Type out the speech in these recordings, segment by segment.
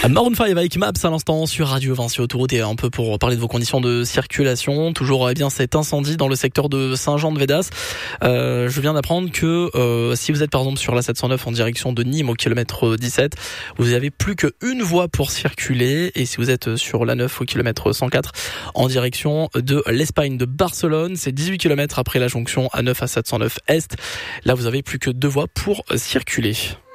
Maroon 5 avec Maps à l'instant sur Radio Vinci Autoroute et un peu pour parler de vos conditions de circulation. Toujours cet incendie dans le secteur de Saint-Jean-de-Védas. Je viens d'apprendre que si vous êtes par exemple sur la 709 en direction de Nîmes au kilomètre 17, vous avez plus qu'une voie pour circuler. Et si vous êtes sur la 9 au kilomètre 104 en direction de l'Espagne de Barcelone, c'est 18 km après la jonction A9 à 709 Est. Là, vous avez plus que 2 voies pour circuler.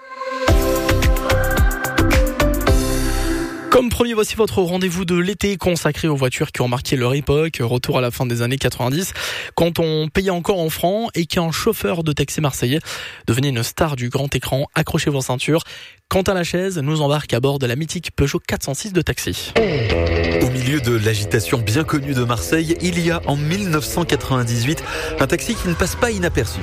Comme promis, voici votre rendez-vous de l'été consacré aux voitures qui ont marqué leur époque. Retour à la fin des années 90, quand on payait encore en francs et qu'un chauffeur de taxi marseillais devenait une star du grand écran. Accrochez vos ceintures. Quentin Lachaise nous embarque à bord de la mythique Peugeot 406 de taxi. Au milieu de l'agitation bien connue de Marseille, il y a en 1998 un taxi qui ne passe pas inaperçu.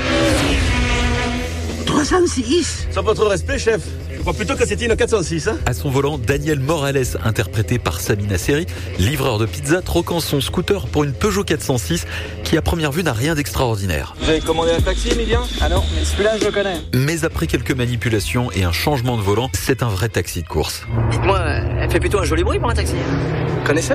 306 Sans votre respect, chef, je crois plutôt que c'était une 406. À son volant, Daniel Morales, interprété par Samina Seri, livreur de pizza, troquant son scooter pour une Peugeot 406 qui à première vue n'a rien d'extraordinaire. Vous avez commandé un taxi, Emilien ? Ah non, mais celui-là je le connais. Mais après quelques manipulations et un changement de volant, c'est un vrai taxi de course. Dites-moi, elle fait plutôt un joli bruit pour un taxi. Connaisseur ?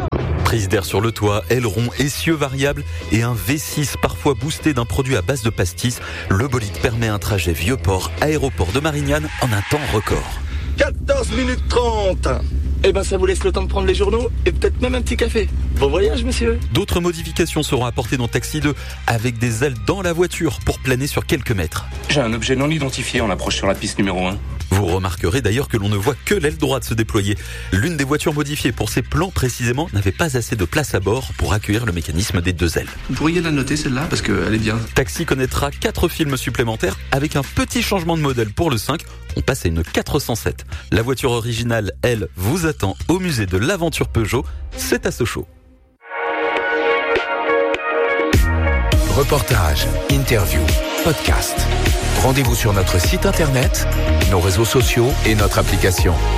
Prise d'air sur le toit, aileron, essieux variables et un V6 parfois boosté d'un produit à base de pastis, le bolide permet un trajet Vieux-Port, aéroport de Marignane en un temps record. 14 minutes 30. Eh ben, ça vous laisse le temps de prendre les journaux et peut-être même un petit café. Bon voyage, monsieur. D'autres modifications seront apportées dans Taxi 2 avec des ailes dans la voiture pour planer sur quelques mètres. J'ai un objet non identifié en approche sur la piste numéro 1. Vous remarquerez d'ailleurs que l'on ne voit que l'aile droite se déployer. L'une des voitures modifiées pour ces plans précisément n'avait pas assez de place à bord pour accueillir le mécanisme des 2 ailes. Vous pourriez la noter celle-là parce qu'elle est bien. Taxi connaîtra 4 films supplémentaires avec un petit changement de modèle pour le 5. On passe à une 407. La voiture originale, elle, vous attend au musée de l'aventure Peugeot. C'est à Sochaux. Reportages, interviews, podcasts. Rendez-vous sur notre site internet, nos réseaux sociaux et notre application.